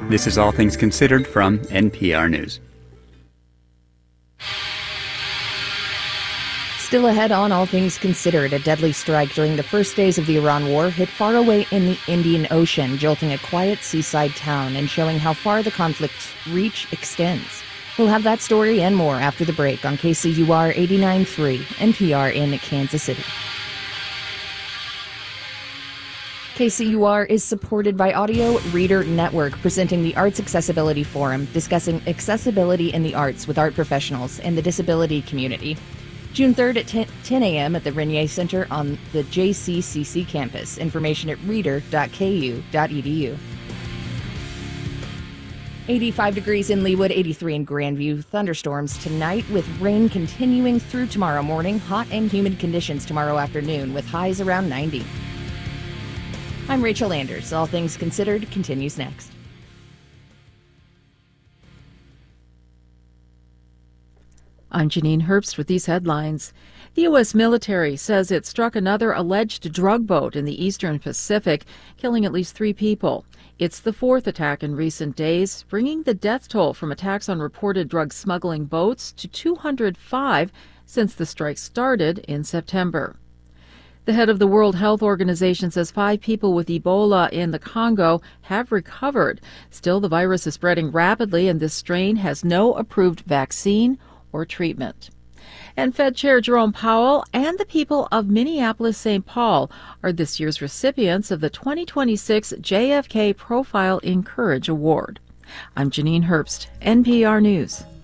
This is All Things Considered from NPR News. Still ahead on All Things Considered, a deadly strike during the first days of the Iran war hit far away in the Indian Ocean, jolting a quiet seaside town and showing how far the conflict's reach extends. We'll have that story and more after the break on KCUR 89.3, NPR in Kansas City. KCUR is supported by Audio Reader Network, presenting the Arts Accessibility Forum, discussing accessibility in the arts with art professionals and the disability community. June 3rd at 10 a.m. at the Renier Center on the JCCC campus. Information at reader.ku.edu. 85 degrees in Leawood, 83 in Grandview. Thunderstorms tonight with rain continuing through tomorrow morning. Hot and humid conditions tomorrow afternoon with highs around 90. I'm Rachel Anders. All Things Considered continues next. I'm Janine Herbst with these headlines. The U.S. military says it struck another alleged drug boat in the eastern Pacific, killing at least 3 people. It's the 4th attack in recent days, bringing the death toll from attacks on reported drug smuggling boats to 205 since the strike started in September. The head of the World Health Organization says 5 people with Ebola in the Congo have recovered. Still, the virus is spreading rapidly, and this strain has no approved vaccine or treatment. And Fed Chair Jerome Powell and the people of Minneapolis-St. Paul are this year's recipients of the 2026 JFK Profile in Courage Award. I'm Janine Herbst, NPR News.